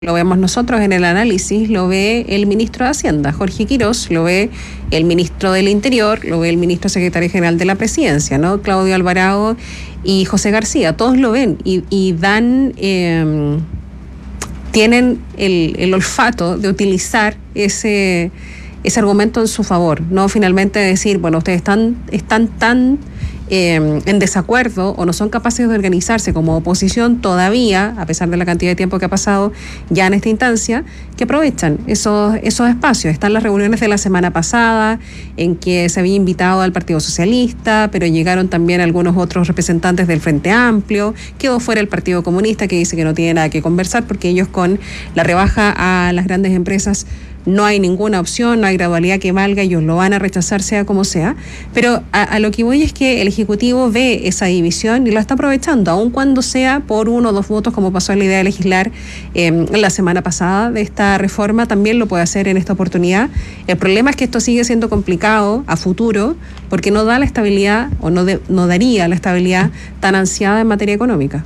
Lo vemos nosotros en el análisis, lo ve el ministro de Hacienda, Jorge Quirós, lo ve el ministro del Interior, lo ve el ministro secretario general de la Presidencia, ¿no? Claudio Alvarado y José García, todos lo ven y dan, tienen el olfato de utilizar ese argumento en su favor, ¿no? Finalmente decir, bueno, ustedes están tan en desacuerdo o no son capaces de organizarse como oposición todavía, a pesar de la cantidad de tiempo que ha pasado ya en esta instancia, que aprovechan esos espacios. Están las reuniones de la semana pasada en que se había invitado al Partido Socialista, pero llegaron también algunos otros representantes del Frente Amplio, quedó fuera el Partido Comunista, que dice que no tiene nada que conversar porque ellos con la rebaja a las grandes empresas no hay ninguna opción, no hay gradualidad que valga, ellos lo van a rechazar sea como sea, pero a lo que voy es que el Ejecutivo ve esa división y la está aprovechando, aun cuando sea por 1 o 2 votos, como pasó en la idea de legislar la semana pasada de esta reforma, también lo puede hacer en esta oportunidad. El problema es que esto sigue siendo complicado a futuro, porque no da la estabilidad, o no daría la estabilidad tan ansiada en materia económica.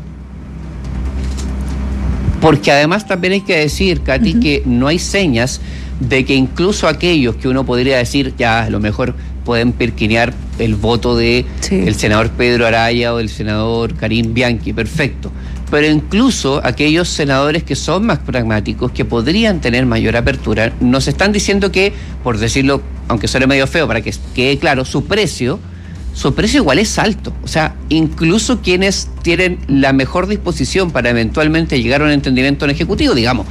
Porque además también hay que decir, Katy, que no hay señas de que incluso aquellos que uno podría decir, ya a lo mejor pueden perquinear el voto de el senador Pedro Araya o del senador Karim Bianchi, perfecto. Pero incluso aquellos senadores que son más pragmáticos, que podrían tener mayor apertura, nos están diciendo que, por decirlo, aunque suene medio feo, para que quede claro, su precio igual es alto. O sea, incluso quienes tienen la mejor disposición para eventualmente llegar a un entendimiento en ejecutivo, digamos,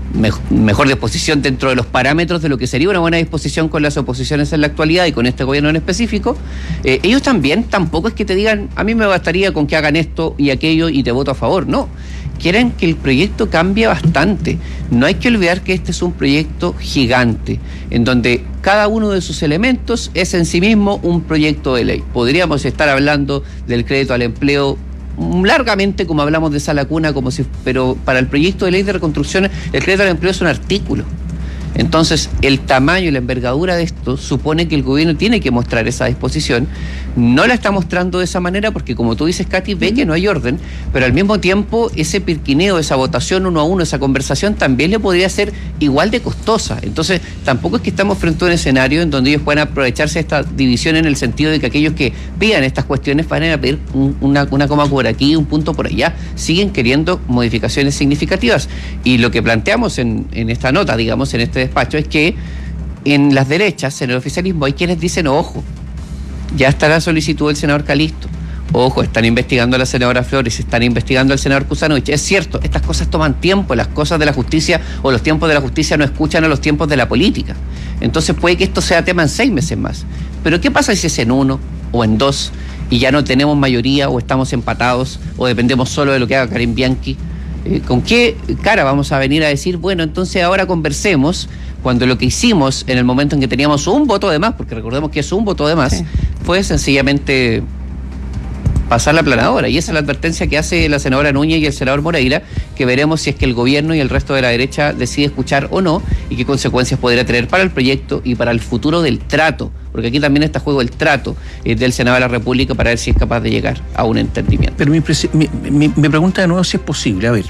mejor disposición dentro de los parámetros de lo que sería una buena disposición con las oposiciones en la actualidad y con este gobierno en específico, ellos también tampoco es que te digan, a mí me bastaría con que hagan esto y aquello y te voto a favor. No, quieren que el proyecto cambie bastante. No hay que olvidar que este es un proyecto gigante, en donde cada uno de sus elementos es en sí mismo un proyecto de ley. Podríamos estar hablando del crédito al empleo largamente, como hablamos de Sala Cuna, pero para el proyecto de ley de reconstrucción, el crédito al empleo es un artículo. Entonces, el tamaño y la envergadura de esto supone que el gobierno tiene que mostrar esa disposición. No la está mostrando de esa manera porque, como tú dices, Katy, ve que no hay orden, pero al mismo tiempo ese pirquineo, esa votación 1 a 1, esa conversación también le podría ser igual de costosa. Entonces, tampoco es que estamos frente a un escenario en donde ellos puedan aprovecharse de esta división en el sentido de que aquellos que pidan estas cuestiones van a pedir una coma por aquí, un punto por allá. Siguen queriendo modificaciones significativas. Y lo que planteamos en esta nota, digamos, en este despacho, es que en las derechas, en el oficialismo, hay quienes dicen, ojo, ya está la solicitud del senador Calisto, ojo, están investigando a la senadora Flores, están investigando al senador Kuzanovich. Es cierto, estas cosas toman tiempo, las cosas de la justicia o los tiempos de la justicia no escuchan a los tiempos de la política. Entonces puede que esto sea tema en 6 meses más. Pero ¿qué pasa si es en 1 o en 2 y ya no tenemos mayoría o estamos empatados o dependemos solo de lo que haga Karim Bianchi? ¿Con qué cara vamos a venir a decir, bueno, entonces ahora conversemos, cuando lo que hicimos en el momento en que teníamos un voto de más, porque recordemos que es un voto de más, fue sencillamente pasar la planadora? Y esa es la advertencia que hace la senadora Núñez y el senador Moreira, que veremos si es que el gobierno y el resto de la derecha decide escuchar o no, y qué consecuencias podría tener para el proyecto y para el futuro del trato, porque aquí también está en juego el trato del Senado de la República para ver si es capaz de llegar a un entendimiento. Pero mi pregunta de nuevo si es posible. A ver,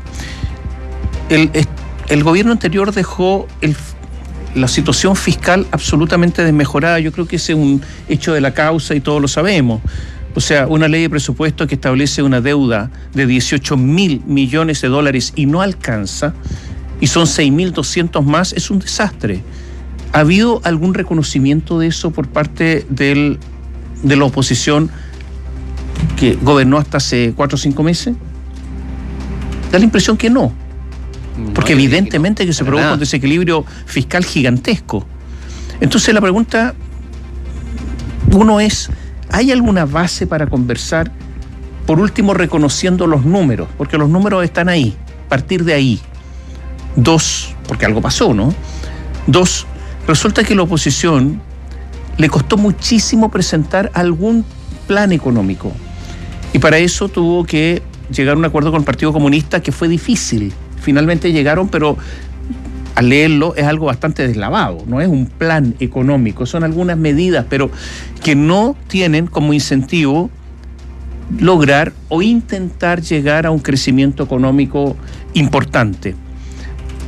el gobierno anterior dejó la situación fiscal absolutamente desmejorada. Yo creo que ese es un hecho de la causa y todos lo sabemos. O sea, una ley de presupuesto que establece una deuda de 18.000 millones de dólares y no alcanza, y son 6.200 más, es un desastre. ¿Ha habido algún reconocimiento de eso por parte de la oposición que gobernó hasta hace 4 o 5 meses? Da la impresión que no. Porque evidentemente que se produjo un desequilibrio fiscal gigantesco. Entonces la pregunta, uno es, ¿hay alguna base para conversar? Por último, reconociendo los números, porque los números están ahí, partir de ahí. 2, porque algo pasó, ¿no? 2, resulta que la oposición le costó muchísimo presentar algún plan económico. Y para eso tuvo que llegar a un acuerdo con el Partido Comunista que fue difícil. Finalmente llegaron, pero al leerlo es algo bastante deslavado, no es un plan económico, son algunas medidas, pero que no tienen como incentivo lograr o intentar llegar a un crecimiento económico importante.